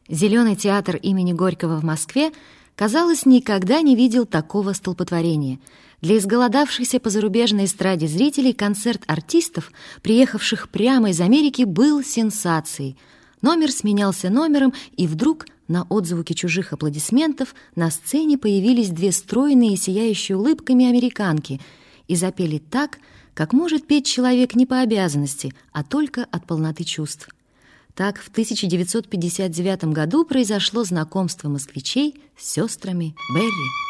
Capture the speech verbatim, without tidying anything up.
Зеленый театр имени Горького в Москве, казалось, никогда не видел такого столпотворения. Для изголодавшихся по зарубежной эстраде зрителей концерт артистов, приехавших прямо из Америки, был сенсацией. Номер сменялся номером, и вдруг на отзвуки чужих аплодисментов на сцене появились две стройные, сияющие улыбками американки и запели так, как может петь человек не по обязанности, а только от полноты чувств. Так в тысяча девятьсот пятьдесят девятом году произошло знакомство москвичей с сестрами Берри.